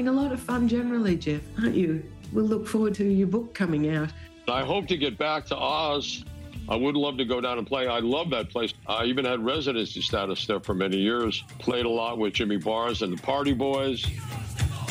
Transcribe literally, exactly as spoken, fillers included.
having a lot of fun generally, Jeff, aren't you? We'll look forward to your book coming out. I hope to get back to Oz. I would love to go down and play. I love that place. I even had residency status there for many years. Played a lot with Jimmy Bars and the Party Boys.